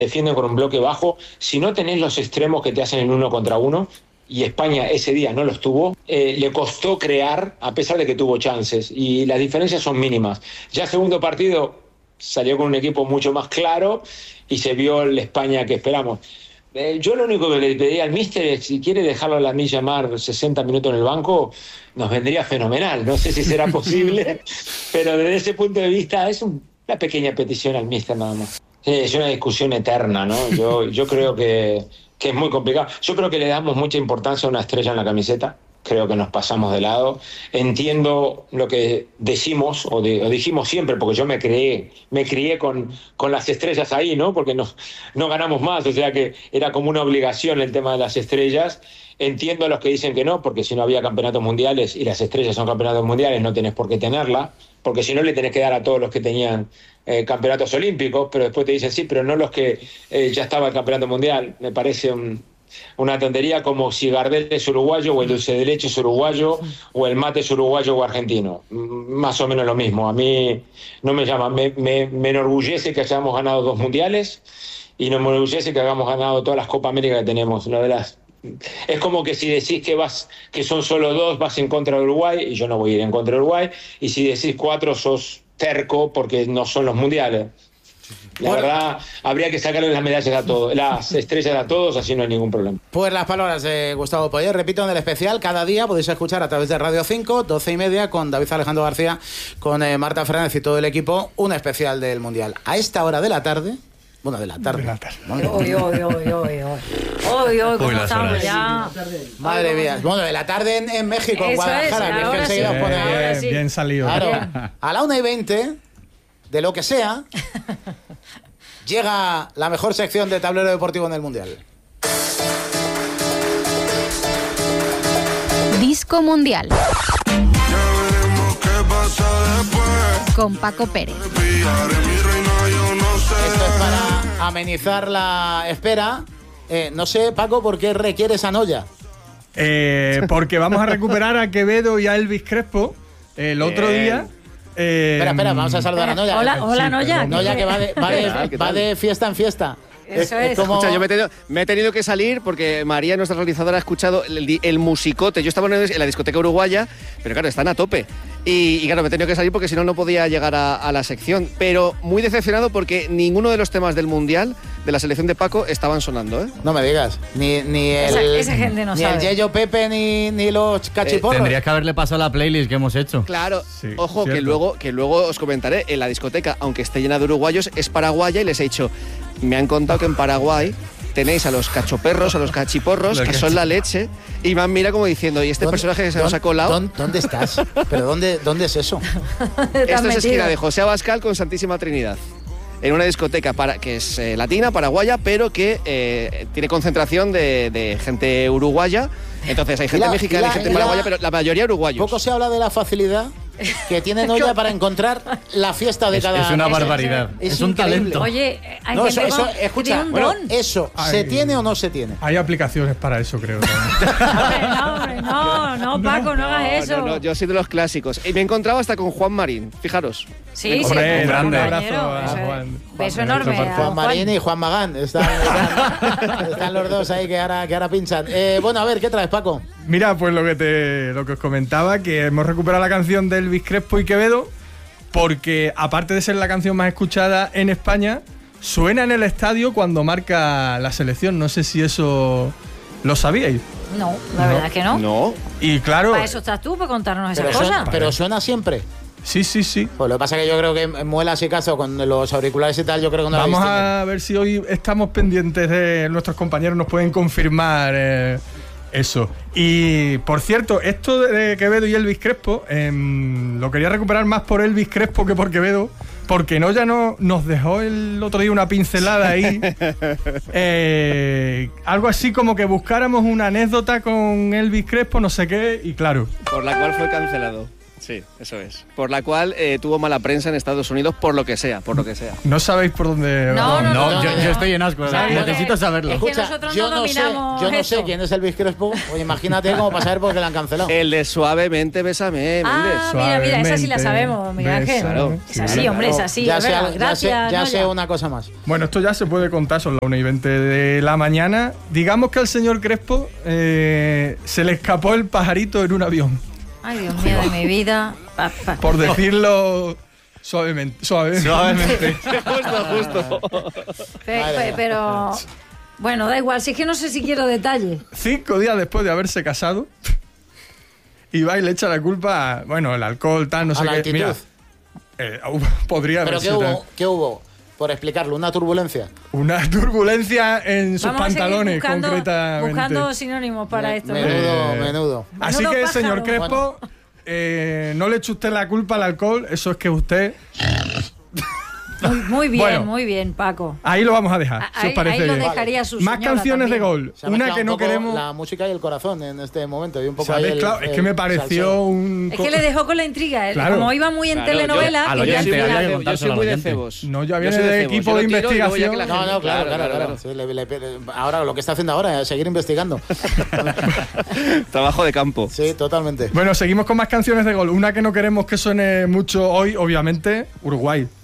defienden con un bloque bajo. Si no tenés los extremos que te hacen en 1 contra 1, y España ese día no los tuvo, le costó crear, a pesar de que tuvo chances, y las diferencias son mínimas. Ya el segundo partido salió con un equipo mucho más claro y se vio la España que esperamos. Yo lo único que le pedí al míster es, si quiere dejarlo a Lamine Yamal 60 minutos en el banco, nos vendría fenomenal. No sé si será posible, pero desde ese punto de vista es una pequeña petición al míster nada más. Es una discusión eterna, ¿no? Yo creo que es muy complicado. Yo creo que le damos mucha importancia a una estrella en la camiseta. Creo que nos pasamos de lado. Entiendo lo que decimos, o dijimos siempre, porque yo me crié con las estrellas ahí, ¿no? Porque no ganamos más, o sea que era como una obligación el tema de las estrellas. Entiendo a los que dicen que no, porque si no había campeonatos mundiales y las estrellas son campeonatos mundiales, no tenés por qué tenerla, porque si no le tenés que dar a todos los que tenían campeonatos olímpicos, pero después te dicen sí, pero no los que ya estaba el campeonato mundial. Me parece una tontería, como si Gardel es uruguayo, o el dulce de leche es uruguayo, o el mate es uruguayo o argentino. Más o menos lo mismo. A mí no me llama. Me enorgullece que hayamos ganado 2 mundiales, y me enorgullece que hayamos ganado todas las Copa América que tenemos. Una de las... Es como que si decís que son solo 2, vas en contra de Uruguay, y yo no voy a ir en contra de Uruguay, y si decís 4, sos terco porque no son los mundiales. La verdad, habría que sacarle las medallas a todos, las estrellas a todos, así no hay ningún problema. Pues las palabras de Gustavo Poyet, repito, en el especial, cada día podéis escuchar a través de Radio 5, 12:30, con David Alejandro García, con Marta Fernández y todo el equipo, un especial del Mundial. A esta hora de la tarde... Bueno, de la tarde. Hoy, ¿cómo estamos ya? Madre mía. Bueno, de la tarde en México, en Guadalajara. Es, que enseguida os pone... Bien salido. Claro. A la 1:20, de lo que sea, llega la mejor sección de tablero deportivo en el Mundial. Disco Mundial. Con Paco Pérez. Esto es para amenizar la espera. No sé, Paco, ¿por qué requiere esa noya? Porque vamos a recuperar a Quevedo y a Elvis Crespo el otro día. Espera, vamos a saludar a Noya. Hola, Noya. Noya, que va de fiesta en fiesta. Eso es. Como... Escucha, yo me he tenido que salir porque María, nuestra realizadora, ha escuchado el musicote. Yo estaba en la discoteca uruguaya, pero claro, están a tope. Y claro, me he tenido que salir porque si no podía llegar a la sección. Pero muy decepcionado porque ninguno de los temas del Mundial, de la selección de Paco, estaban sonando, ¿eh? No me digas. Ni esa gente no sabe. Ni el Yeyo Pepe ni los cachiporros. Tendrías que haberle pasado la playlist que hemos hecho. Claro, sí, ojo, que luego os comentaré. En la discoteca, aunque esté llena de uruguayos, es paraguaya, y les he dicho, me han contado que en Paraguay tenéis a los cachoperros, a los cachiporros, que son la leche, y me han mirado como diciendo, ¿y este personaje que se nos ha colado? ¿Dónde estás? ¿Pero dónde es eso? Esto es esquina de José Abascal con Santísima Trinidad. En una discoteca que es latina, paraguaya, pero que tiene concentración de gente uruguaya. Entonces hay gente mexicana, hay gente paraguaya, pero la mayoría uruguayos. Poco se habla de la facilidad que tiene Noya para encontrar la fiesta de cada... Es una barbaridad. Es un talento. Oye, hay no, gente escucha, un dron. ¿se tiene o no se tiene? Hay aplicaciones para eso, creo. No, Paco, no hagas eso. No, yo soy de los clásicos. Y me he encontrado hasta con Juan Marín, fijaros. Sí, Hombre, grande abrazo a Juan. Beso enorme a Juan Marín y Juan Magán. Están los dos ahí que ahora pinchan. Bueno, a ver, ¿qué traes, Paco? Mira, pues lo que os comentaba, que hemos recuperado la canción de Elvis Crespo y Quevedo, porque aparte de ser la canción más escuchada en España, suena en el estadio cuando marca la selección. No sé si eso lo sabíais. No, la verdad es que no. No. Y claro... Para eso estás tú, para contarnos esas cosas. Pero suena siempre. Sí. Pues lo que pasa es que yo creo que en muelas y caso con los auriculares y tal, yo creo que no la Vamos a ver si hoy estamos pendientes de nuestros compañeros, nos pueden confirmar eso. Y por cierto, esto de Quevedo y Elvis Crespo, lo quería recuperar más por Elvis Crespo que por Quevedo, porque Noya nos dejó el otro día una pincelada ahí. Algo así como que buscáramos una anécdota con Elvis Crespo, no sé qué, y claro. Por la cual fue cancelado. Sí, eso es. Por la cual tuvo mala prensa en Estados Unidos por lo que sea. No sabéis por dónde... No, yo estoy en asco. ¿Sabes? Necesito saberlo. Es que nosotros no dominamos yo no esto. sé quién es Elvis Crespo. Oye, imagínate cómo para saber por qué le han cancelado. El de Suavemente Bésame, Méndez. Mira, esa sí la sabemos, Miguel Ángel. Claro. Es así, hombre, es así. Ya es sé, verdad. Gracias. ya no, sé una cosa más. Bueno, esto ya se puede contar, son las 1:20 de la mañana. Digamos que al señor Crespo se le escapó el pajarito en un avión. Ay, Dios mío de mi vida. Por decirlo suavemente. Justo. Pero bueno, da igual, si es que no sé si quiero detalles. 5 días después de haberse casado, y va y le echa la culpa a, bueno, el alcohol, tal, no sé la qué. actitud. Mira, podría ¿Pero haber qué hubo? Por explicarlo, ¿una turbulencia? una turbulencia en sus Vamos a seguir pantalones, concretamente. buscando sinónimos para esto. ¿no? Menudo. Así Menudo que, pájaro. señor Crespo, no le eche usted la culpa al alcohol, eso es que usted... Muy bien, Bueno. muy bien, Paco. Ahí lo vamos a dejar, si os Ahí parece lo bien. dejaría su Más señora canciones también. de gol. Se ha Una mezclado que un no poco queremos... la música y el corazón en este momento. Y un poco ¿Sabes? ahí Claro, es que me pareció salseo. un... Es que le dejó con la intriga. Claro. Como iba muy en telenovela, al quería oyente, explicar. había que Yo soy contárselo muy al de oyente. cebos. No, ya Yo viene soy de cebos. equipo Yo de lo tiro y luego ya investigación. que la No, gente- claro. Sí, ahora lo que está haciendo ahora es seguir investigando. Trabajo de campo. Sí, totalmente. Bueno, seguimos con más canciones de gol. Una que no queremos que suene mucho hoy, obviamente, Uruguay.